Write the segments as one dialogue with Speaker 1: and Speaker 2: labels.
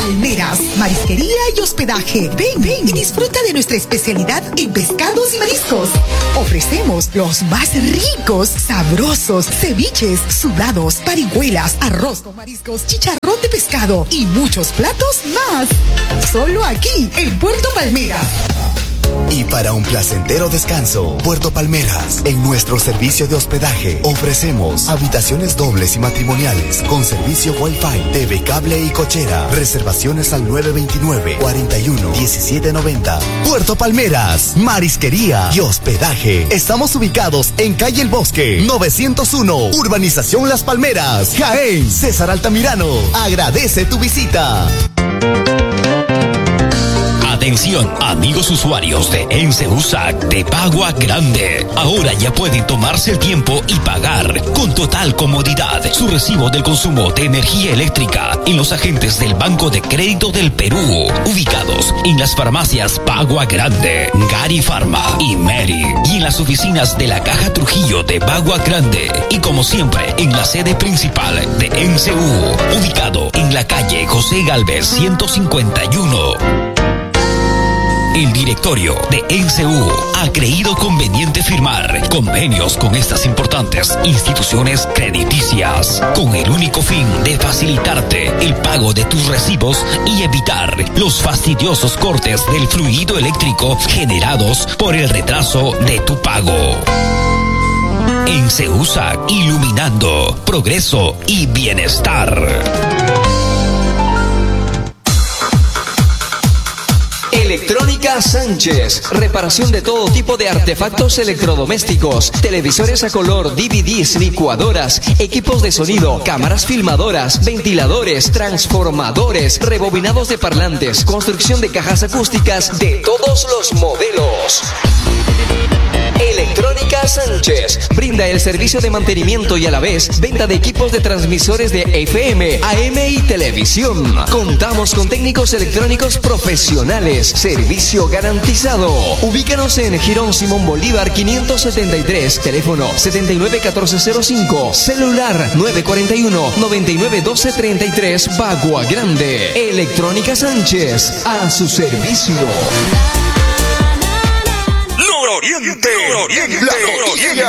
Speaker 1: Palmeras, marisquería y hospedaje. Ven y disfruta de nuestra especialidad en pescados y mariscos. Ofrecemos los más ricos, sabrosos, ceviches, sudados, parihuelas, arroz con mariscos, chicharrón de pescado y muchos platos más. Solo aquí, en Puerto Palmeras.
Speaker 2: Y para un placentero descanso, Puerto Palmeras, en nuestro servicio de hospedaje, ofrecemos habitaciones dobles y matrimoniales con servicio Wi-Fi, TV cable y cochera. Reservaciones al 929-41-1790. Puerto Palmeras, marisquería y hospedaje. Estamos ubicados en calle El Bosque, 901, Urbanización Las Palmeras, Jaén. César Altamirano agradece tu visita.
Speaker 3: Atención, amigos usuarios de ENSE-USAC de Bagua Grande. Ahora ya pueden tomarse el tiempo y pagar con total comodidad su recibo del consumo de energía eléctrica en los agentes del Banco de Crédito del Perú, ubicados en las farmacias Bagua Grande, Gari Pharma y Meri, y en las oficinas de la Caja Trujillo de Bagua Grande, y como siempre en la sede principal de ENSE-U, ubicado en la calle José Gálvez 151. El directorio de ENSE-U ha creído conveniente firmar convenios con estas importantes instituciones crediticias con el único fin de facilitarte el pago de tus recibos y evitar los fastidiosos cortes del fluido eléctrico generados por el retraso de tu pago. ENSE-USAC, iluminando progreso y bienestar.
Speaker 4: Electrónica Sánchez, reparación de todo tipo de artefactos electrodomésticos, televisores a color, DVDs, licuadoras, equipos de sonido, cámaras filmadoras, ventiladores, transformadores, rebobinados de parlantes, construcción de cajas acústicas de todos los modelos. Electrónica Sánchez brinda el servicio de mantenimiento y a la vez venta de equipos de transmisores de FM, AM y televisión. Contamos con técnicos electrónicos profesionales, servicio garantizado. Ubícanos en Girón Simón Bolívar 573, teléfono 791405, celular 941-991233, Bagua Grande. Electrónica Sánchez, a su servicio.
Speaker 5: Oriente, la noticia.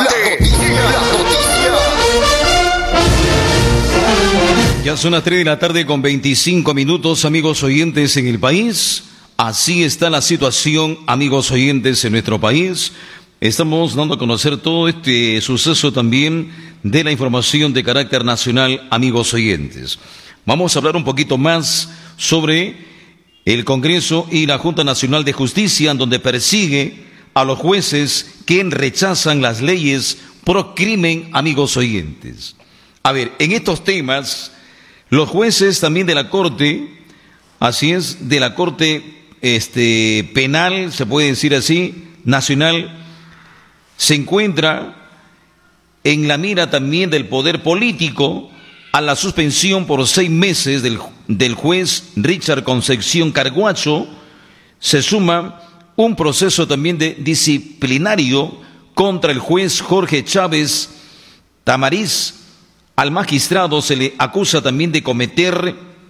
Speaker 6: Ya son las 3 de la tarde con 25 minutos, amigos oyentes en el país. Así está la situación, amigos oyentes, en nuestro país. Estamos dando a conocer todo este suceso también de la información de carácter nacional, amigos oyentes. Vamos a hablar un poquito más sobre el Congreso y la Junta Nacional de Justicia, en donde persigue a los jueces que rechazan las leyes pro crimen, amigos oyentes. A ver, en estos temas, los jueces también de la Corte, así es, de la Corte penal, se puede decir así, nacional, se encuentra en la mira también del poder político a la suspensión por 6 meses del juez Richard Concepción Carguacho. Se suma un proceso también de disciplinario contra el juez Jorge Chávez Tamariz. Al magistrado se le acusa también de cometer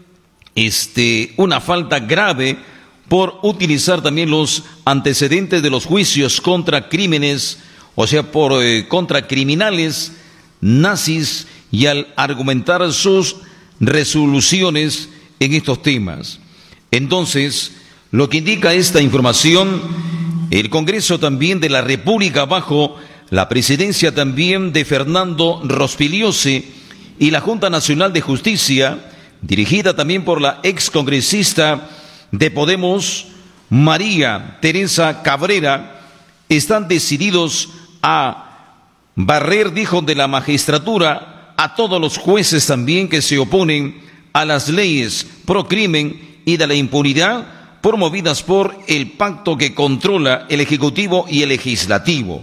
Speaker 6: una falta grave por utilizar también los antecedentes de los juicios contra crímenes, o sea, contra criminales nazis, y al argumentar sus resoluciones en estos temas. Entonces, lo que indica esta información, el Congreso también de la República, bajo la presidencia también de Fernando Rospigliosi, y la Junta Nacional de Justicia, dirigida también por la excongresista de Podemos, María Teresa Cabrera, están decididos a barrer, dijo, de la magistratura a todos los jueces también que se oponen a las leyes pro crimen y de la impunidad promovidas por el pacto que controla el Ejecutivo y el Legislativo.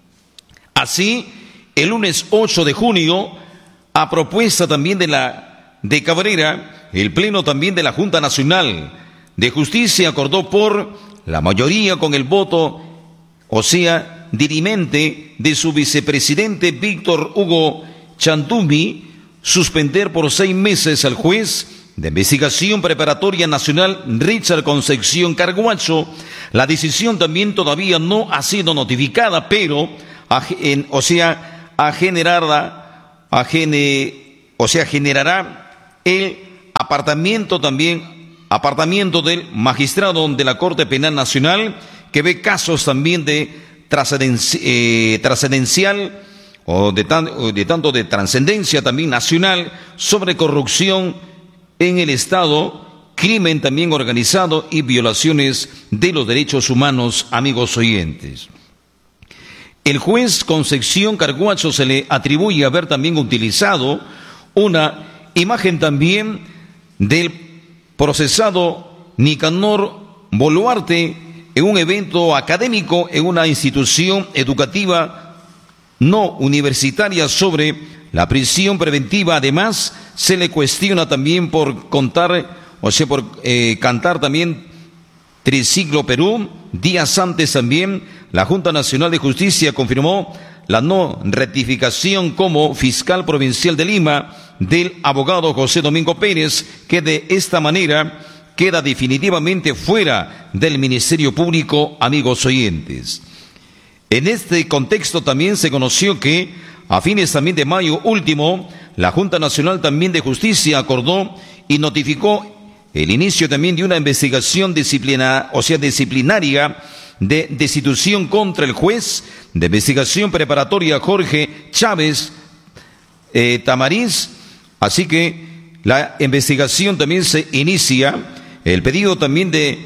Speaker 6: Así, el lunes 8 de junio, a propuesta también de Cabrera, el Pleno también de la Junta Nacional de Justicia acordó por la mayoría con el voto, o sea, dirimente de su vicepresidente Víctor Hugo Chantumi, suspender por 6 meses al juez de Investigación Preparatoria Nacional Richard Concepción Carguacho. La decisión también todavía no ha sido notificada, pero generará el apartamiento del magistrado de la Corte Penal Nacional, que ve casos también de trascendencial o de trascendencia también nacional sobre corrupción en el Estado, crimen también organizado y violaciones de los derechos humanos, amigos oyentes. El juez Concepción Carguacho se le atribuye haber también utilizado una imagen también del procesado Nicanor Boluarte en un evento académico en una institución educativa no universitaria sobre la prisión preventiva. Además, se le cuestiona también por cantar también Triciclo Perú. Días antes también, la Junta Nacional de Justicia confirmó la no rectificación como fiscal provincial de Lima del abogado José Domingo Pérez, que de esta manera queda definitivamente fuera del Ministerio Público, amigos oyentes. En este contexto también se conoció que a fines también de mayo último, la Junta Nacional también de Justicia acordó y notificó el inicio también de una investigación disciplinaria de destitución contra el juez de investigación preparatoria Jorge Chávez Tamariz. Así que la investigación también se inicia. El pedido de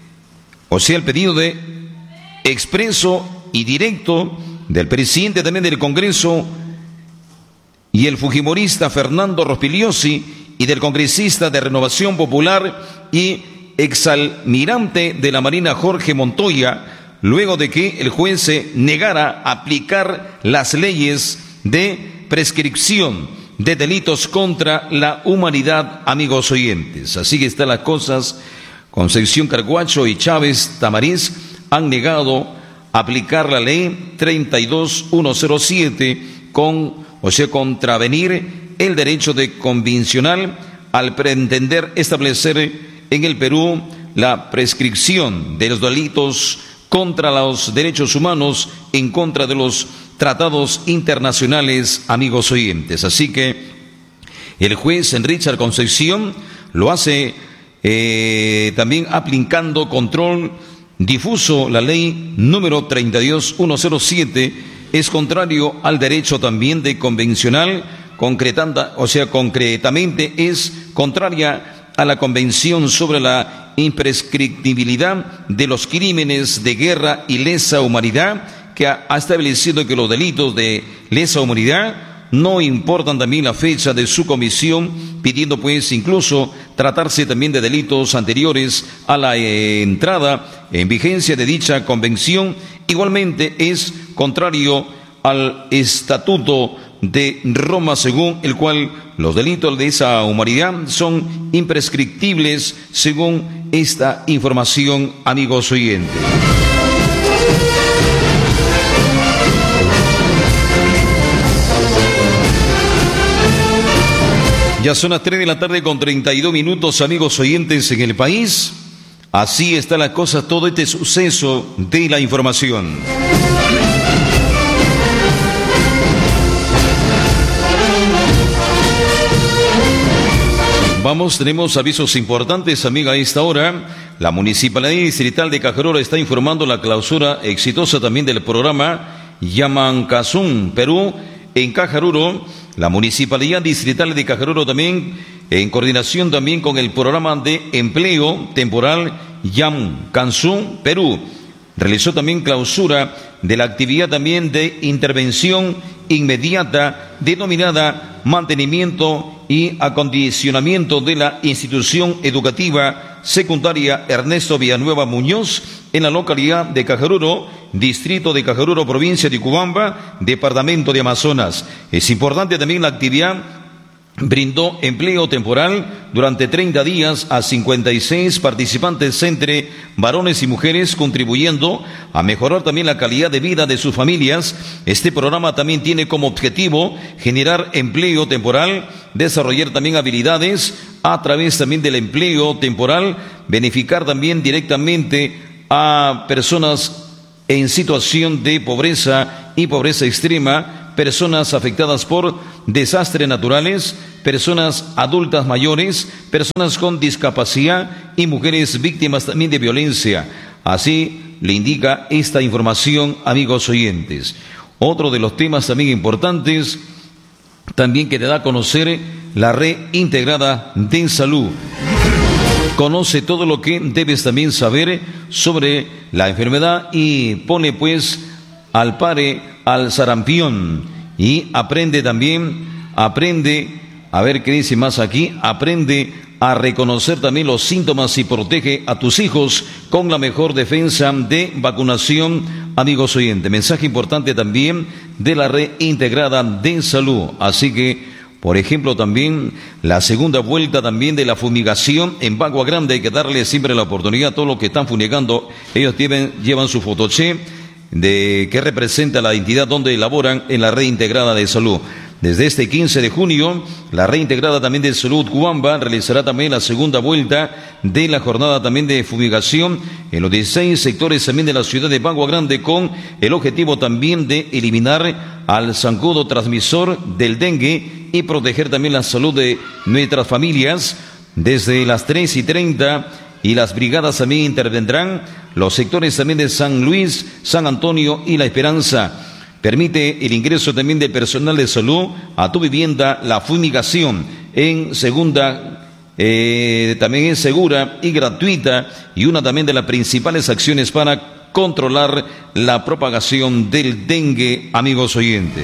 Speaker 6: expreso y directo del presidente también del Congreso y el fujimorista Fernando Rospigliosi y del congresista de Renovación Popular y exalmirante de la Marina Jorge Montoya, luego de que el juez se negara a aplicar las leyes de prescripción de delitos contra la humanidad, amigos oyentes. Así que están las cosas. Concepción Carguacho y Chávez Tamariz han negado aplicar la ley 32107 contravenir el derecho de convencional al pretender establecer en el Perú la prescripción de los delitos contra los derechos humanos en contra de los tratados internacionales, amigos oyentes. Así que el juez Richard Concepción lo hace también aplicando control difuso. La ley número 32107 es contrario al derecho también de convencional, concretamente es contraria a la Convención sobre la imprescriptibilidad de los crímenes de guerra y lesa humanidad, que ha establecido que los delitos de lesa humanidad no importan también la fecha de su comisión, pidiendo pues incluso tratarse también de delitos anteriores a la entrada en vigencia de dicha convención. Igualmente es contrario al Estatuto de Roma, según el cual los delitos de esa humanidad son imprescriptibles, según esta información, amigos oyentes. Ya son las 3 de la tarde con 32 minutos, amigos oyentes en el país. Así está la cosa, todo este suceso de la información. Tenemos avisos importantes, amiga, a esta hora. La Municipalidad Distrital de Cajaruro está informando la clausura exitosa también del programa Yamancazún Perú en Cajaruro. La Municipalidad Distrital de Cajaruro también, en coordinación también con el programa de empleo temporal Yamancazún Perú, realizó también clausura de la actividad también de intervención inmediata denominada mantenimiento y acondicionamiento de la institución educativa secundaria Ernesto Villanueva Muñoz en la localidad de Cajaruro, distrito de Cajaruro, provincia de Cubamba, departamento de Amazonas. Es importante también la actividad. Brindó empleo temporal durante 30 días a 56 participantes entre varones y mujeres, contribuyendo a mejorar también la calidad de vida de sus familias. Este programa también tiene como objetivo generar empleo temporal, desarrollar también habilidades a través también del empleo temporal, beneficiar también directamente a personas en situación de pobreza y pobreza extrema, personas afectadas por desastres naturales, personas adultas mayores, personas con discapacidad y mujeres víctimas también de violencia. Así le indica esta información, amigos oyentes. Otro de los temas también importantes, también que te da a conocer la red integrada de salud. Conoce todo lo que debes también saber sobre la enfermedad y pone pues al pare al sarampión y aprende a ver qué dice más aquí, aprende a reconocer también los síntomas y protege a tus hijos con la mejor defensa de vacunación, amigos oyentes. Mensaje importante también de la red integrada de salud. Así que, por ejemplo, también la segunda vuelta también de la fumigación en Bagua Grande, hay que darle siempre la oportunidad a todos los que están fumigando. Ellos llevan su fotoche de que representa la entidad donde elaboran en la red integrada de salud. Desde este 15 de junio, la red integrada también de salud Cuamba realizará también la segunda vuelta de la jornada también de fumigación en los 16 sectores también de la ciudad de Bagua Grande, con el objetivo también de eliminar al zancudo transmisor del dengue y proteger también la salud de nuestras familias. Desde las 3:30 y las brigadas también intervendrán los sectores también de San Luis, San Antonio y La Esperanza. Permite el ingreso también de personal de salud a tu vivienda. La fumigación en segunda también es segura y gratuita, y una también de las principales acciones para controlar la propagación del dengue, amigos oyentes.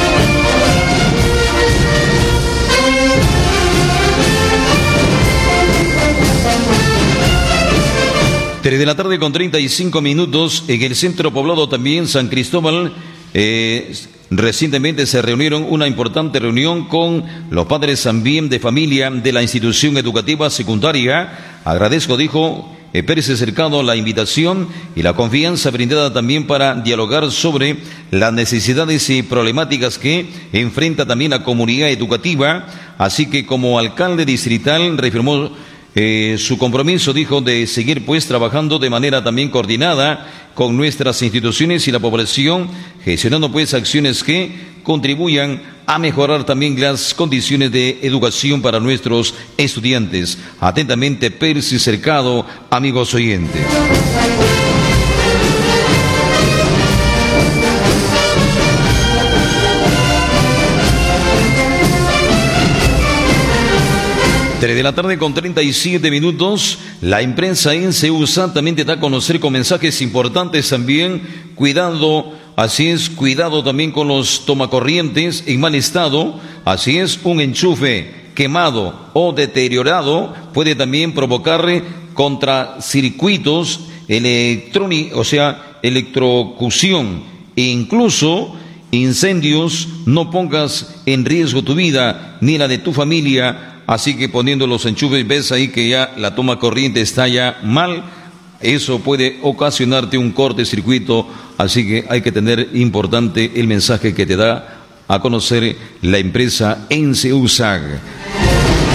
Speaker 6: 3 de la tarde con 35 minutos en el centro poblado también San Cristóbal. Recientemente se reunieron una importante reunión con los padres también de familia de la institución educativa secundaria. Agradezco, dijo Pérez Cercado, la invitación y la confianza brindada también para dialogar sobre las necesidades y problemáticas que enfrenta también la comunidad educativa. Así que como alcalde distrital reafirmó su compromiso, dijo, de seguir pues trabajando de manera también coordinada con nuestras instituciones y la población, gestionando pues acciones que contribuyan a mejorar también las condiciones de educación para nuestros estudiantes. Atentamente, Percy Cercado, amigos oyentes. De la tarde con 37 minutos, la imprensa en Ceusa también te da a conocer con mensajes importantes también. Cuidado, así es, cuidado también con los tomacorrientes en mal estado. Así es, un enchufe quemado o deteriorado puede también provocar contracircuitos electrónicos, o sea, electrocución e incluso incendios. No pongas en riesgo tu vida ni la de tu familia. Así que poniendo los enchufes, ves ahí que ya la toma corriente está ya mal, eso puede ocasionarte un cortocircuito. Así que hay que tener importante el mensaje que te da a conocer la empresa en Ceusa.